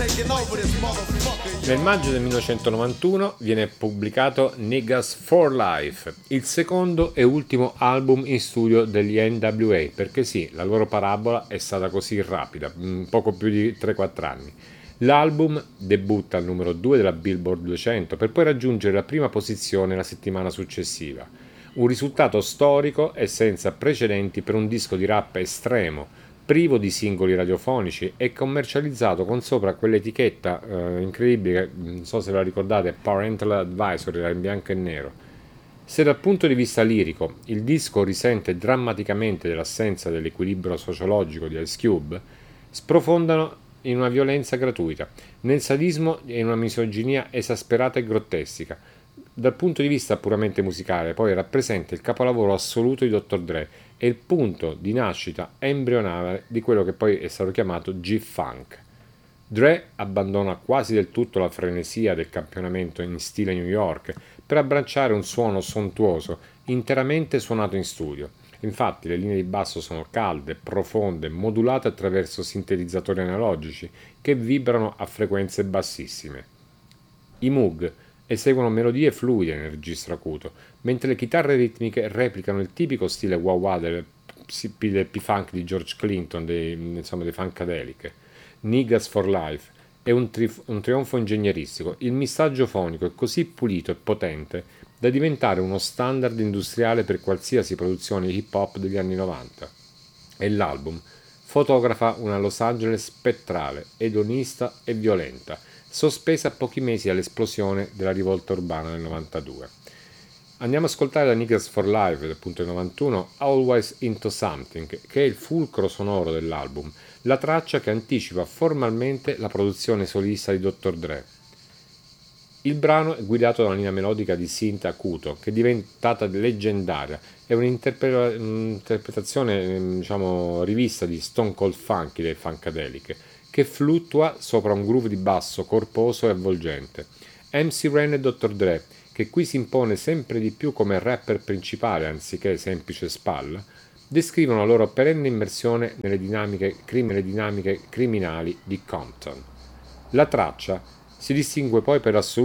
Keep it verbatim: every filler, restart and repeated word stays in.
Nel maggio del millenovecentonovantuno viene pubblicato Niggas for Life, il secondo e ultimo album in studio degli N W A, perché sì, la loro parabola è stata così rapida, poco più di tre quattro anni. L'album debutta al numero due della Billboard duecento per poi raggiungere la prima posizione la settimana successiva. Un risultato storico e senza precedenti per un disco di rap estremo, privo di singoli radiofonici e commercializzato con sopra quell'etichetta eh, incredibile, non so se ve la ricordate, Parental Advisory, era in bianco e nero. Se dal punto di vista lirico il disco risente drammaticamente dell'assenza dell'equilibrio sociologico di Ice Cube, sprofondano in una violenza gratuita, nel sadismo e in una misoginia esasperata e grottesca. Dal punto di vista puramente musicale poi rappresenta il capolavoro assoluto di dottor Dre e il punto di nascita embrionale di quello che poi è stato chiamato G-Funk. Dre abbandona quasi del tutto la frenesia del campionamento in stile New York per abbracciare un suono sontuoso, interamente suonato in studio. Infatti le linee di basso sono calde, profonde, modulate attraverso sintetizzatori analogici che vibrano a frequenze bassissime. I Moog eseguono melodie fluide nel registro acuto, mentre le chitarre ritmiche replicano il tipico stile wah-wah del, del P-Funk di George Clinton, dei, insomma, dei Funkadelic. Niggas for Life è un, tri- un trionfo ingegneristico. Il missaggio fonico è così pulito e potente da diventare uno standard industriale per qualsiasi produzione hip hop degli anni novanta. E l'album fotografa una Los Angeles spettrale, edonista e violenta, sospesa a pochi mesi dall'esplosione della rivolta urbana del novantadue. Andiamo ad ascoltare da Niggas for Life, appunto del novantuno, Always Into Something, che è il fulcro sonoro dell'album, la traccia che anticipa formalmente la produzione solista di dottor Dre. Il brano è guidato da una linea melodica di synth acuto, che è diventata leggendaria, è un'interpre- un'interpretazione diciamo, rivista di Stone Cold Funky dei Funkadelic, che fluttua sopra un groove di basso corposo e avvolgente. M C Ren e dottor Dre, che qui si impone sempre di più come rapper principale anziché semplice spalla, descrivono la loro perenne immersione nelle dinamiche, nelle dinamiche criminali di Compton. La traccia si distingue poi per l'assoluto